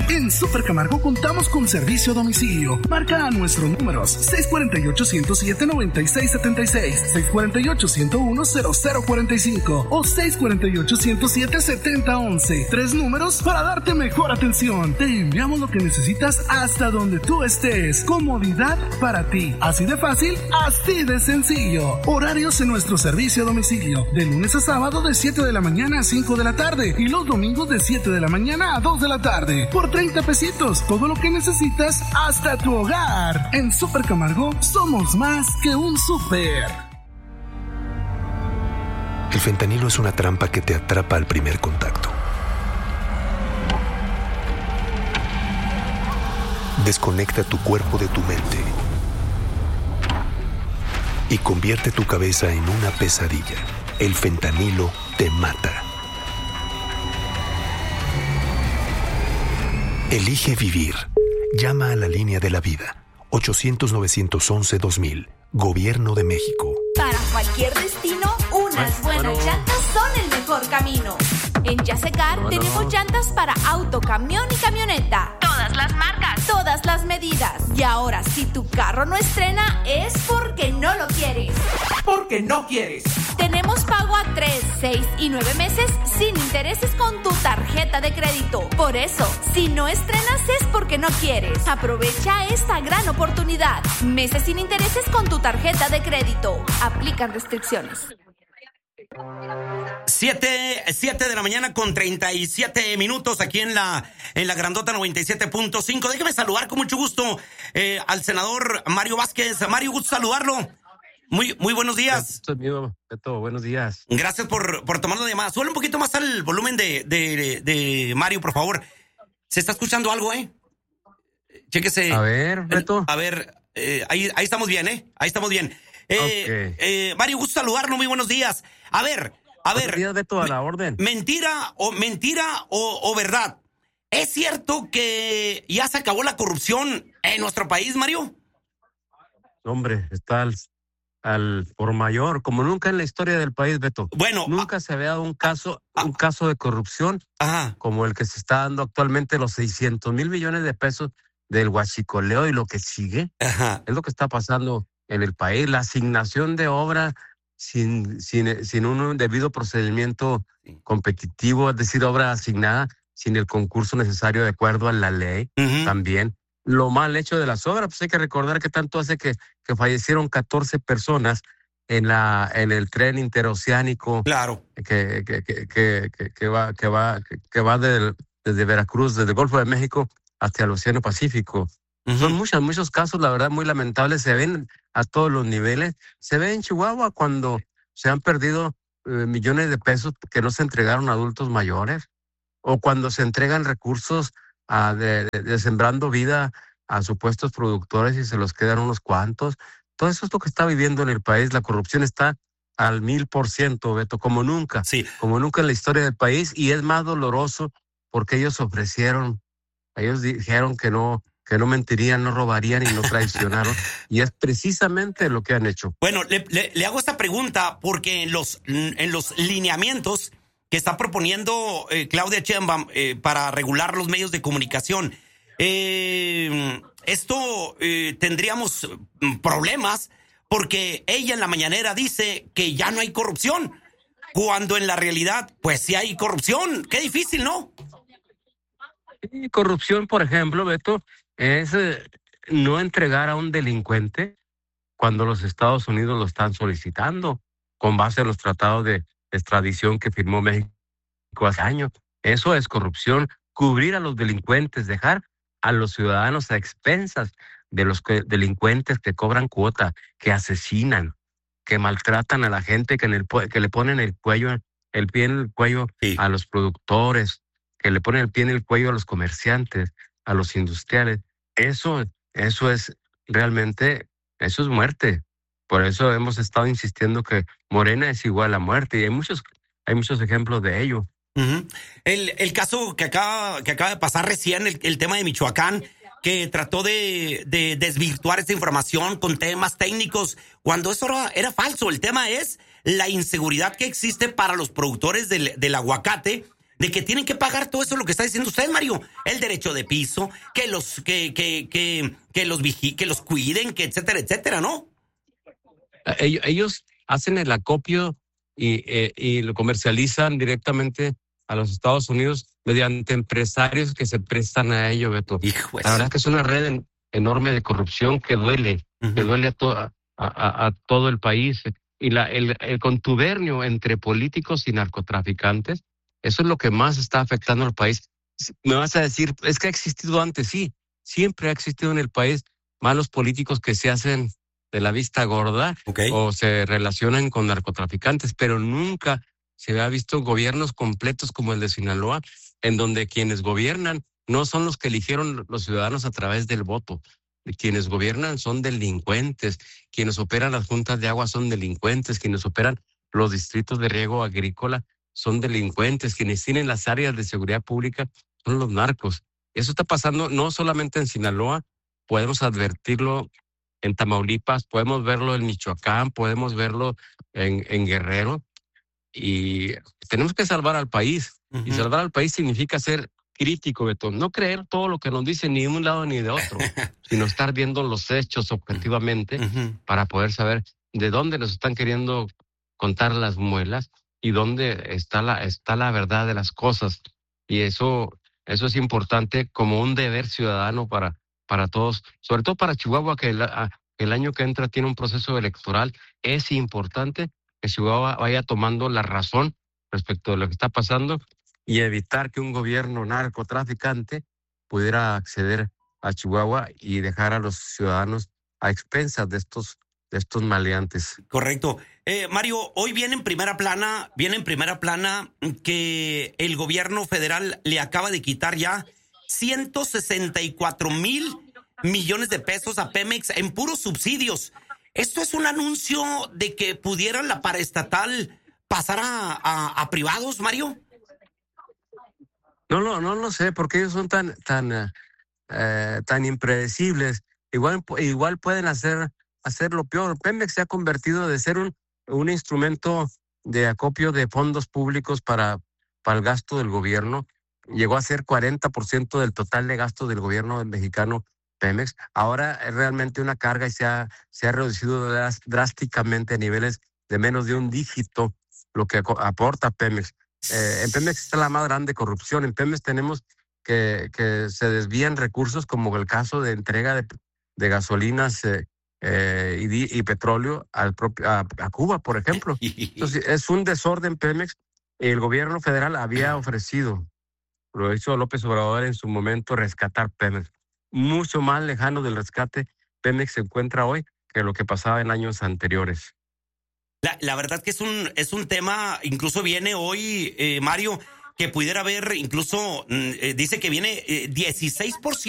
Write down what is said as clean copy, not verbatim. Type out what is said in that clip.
En Super Camargo contamos con servicio a domicilio. Marca a nuestros números 648-107-9676, 648-101-0045 o 648-107-7011. 3 números para darte mejor atención. Te enviamos lo que necesitas hasta donde tú estés. Comodidad para ti. Así de fácil, así de sencillo. Horarios en nuestro servicio a domicilio. De lunes a sábado de 7 de la mañana a 5 de la tarde y los domingos de 7 de la mañana a 2 de la tarde. Por 30 pesitos, todo lo que necesitas hasta tu hogar. En Super Camargo somos más que un súper. El fentanilo es una trampa que te atrapa al primer contacto. Desconecta tu cuerpo de tu mente y convierte tu cabeza en una pesadilla. El fentanilo te mata. Elige vivir. Llama a la línea de la vida. 800-911-2000. Gobierno de México. Para cualquier destino, unas buenas llantas son el mejor camino. En Yasecar tenemos llantas para auto, camión y camioneta. Todas las marcas, todas las medidas. Y ahora, si tu carro no estrena, es porque no lo quieres. Porque no quieres. Tenemos pago a 3, 6 y 9 meses sin intereses con tu tarjeta de crédito. Por eso, si no estrenas es porque no quieres. Aprovecha esta gran oportunidad. Meses sin intereses con tu tarjeta de crédito. Aplican restricciones. 7 de la mañana con 37 minutos aquí en la Grandota 97.5. Déjame saludar con mucho gusto al senador Mario Vázquez. Mario, gusto saludarlo. Muy buenos días. Beto, buenos días. Gracias por tomar la llamada. Suele un poquito más al volumen de Mario, por favor. ¿Se está escuchando algo, Chéquese. A ver, Beto. A ver, ahí estamos bien, Ahí estamos bien. Okay. Mario, gusto saludarlo. Muy buenos días. A ver. Buenos días, Beto, a la orden. Mentira o verdad. ¿Es cierto que ya se acabó la corrupción en nuestro país, Mario? Hombre, está al por mayor, como nunca en la historia del país, Beto. Bueno, nunca se había dado un caso de corrupción como el que se está dando actualmente, los 600,000 millones de pesos del huachicoleo y lo que sigue. Ajá. Es lo que está pasando en el país, la asignación de obra sin un debido procedimiento competitivo, es decir, obra asignada sin el concurso necesario de acuerdo a la ley. También lo mal hecho de las obras, pues hay que recordar que tanto hace que fallecieron 14 personas en el tren interoceánico. Claro. Que va desde Veracruz, desde el Golfo de México hasta el Océano Pacífico. Son muchos casos, la verdad, muy lamentables. Se ven a todos los niveles. Se ve en Chihuahua cuando se han perdido millones de pesos que no se entregaron a adultos mayores, o cuando se entregan recursos de sembrando vida a supuestos productores y se los quedan unos cuantos. Todo eso es lo que está viviendo en el país. La corrupción está al 1000%, Beto, como nunca. Sí. Como nunca en la historia del país, y es más doloroso porque ellos dijeron que no mentirían, no robarían y no traicionaron. Y es precisamente lo que han hecho. Bueno, le hago esta pregunta porque en los lineamientos que está proponiendo Claudia Sheinbaum para regular los medios de comunicación, tendríamos problemas porque ella en la mañanera dice que ya no hay corrupción, cuando en la realidad, pues sí hay corrupción. Qué difícil, ¿no? Y corrupción, por ejemplo, Beto, es no entregar a un delincuente cuando los Estados Unidos lo están solicitando, con base a los tratados de extradición que firmó México hace años. Eso es corrupción, cubrir a los delincuentes, dejar a los ciudadanos a expensas de los delincuentes que cobran cuota, que asesinan, que maltratan a la gente, que le ponen el pie en el cuello a los productores, que le ponen el pie en el cuello a los comerciantes, a los industriales. Eso es realmente, eso es muerte. Por eso hemos estado insistiendo que Morena es igual a muerte, y hay muchos ejemplos de ello. El caso que acaba de pasar recién, el tema de Michoacán, que trató de desvirtuar esta información con temas técnicos, cuando eso era falso. El tema es la inseguridad que existe para los productores del aguacate, de que tienen que pagar todo eso, lo que está diciendo usted, Mario, el derecho de piso, que los cuiden, que etcétera, etcétera, ¿no? Ellos hacen el acopio y lo comercializan directamente a los Estados Unidos mediante empresarios que se prestan a ello, Beto. La verdad es que es una red enorme de corrupción que duele, que duele a todo el país. Y el contubernio entre políticos y narcotraficantes, eso es lo que más está afectando al país. Me vas a decir, es que ha existido antes, sí, siempre ha existido en el país malos políticos que se hacen de la vista gorda o se relacionan con narcotraficantes, pero nunca se ha visto gobiernos completos como el de Sinaloa, en donde quienes gobiernan no son los que eligieron los ciudadanos a través del voto. Quienes gobiernan son delincuentes, quienes operan las juntas de agua son delincuentes, quienes operan los distritos de riego agrícola son delincuentes, quienes tienen las áreas de seguridad pública son los narcos. Eso está pasando no solamente en Sinaloa, podemos advertirlo en Tamaulipas, podemos verlo en Michoacán, podemos verlo en Guerrero, y tenemos que salvar al país. Y salvar al país significa ser crítico, Beto, no creer todo lo que nos dicen ni de un lado ni de otro, sino estar viendo los hechos objetivamente para poder saber de dónde nos están queriendo contar las muelas y dónde está la verdad de las cosas. Y eso es importante como un deber ciudadano para todos, sobre todo para Chihuahua, que el año que entra tiene un proceso electoral. Es importante que Chihuahua vaya tomando la razón respecto de lo que está pasando y evitar que un gobierno narcotraficante pudiera acceder a Chihuahua y dejar a los ciudadanos a expensas de estos maleantes. Correcto. Mario, hoy viene en primera plana que el gobierno federal le acaba de quitar ya 164,000 millones de pesos a Pemex en puros subsidios. ¿Esto es un anuncio de que pudiera la paraestatal pasar a privados, Mario? No lo sé, porque ellos son tan impredecibles. Igual pueden hacer lo peor. Pemex se ha convertido de ser un instrumento de acopio de fondos públicos para el gasto del gobierno. Llegó a ser 40% del total de gasto del gobierno mexicano, Pemex. Ahora es realmente una carga y se ha reducido drásticamente a niveles de menos de un dígito lo que aporta Pemex. En Pemex está la más grande corrupción. En Pemex tenemos que se desvían recursos, como el caso de entrega de gasolinas y petróleo a Cuba, por ejemplo. Entonces, es un desorden Pemex. El gobierno federal había ofrecido, lo hizo López Obrador en su momento, rescatar Pemex. Mucho más lejano del rescate Pemex se encuentra hoy que lo que pasaba en años anteriores. La verdad que es un tema, incluso viene hoy, Mario, que pudiera haber, incluso dice que viene 16%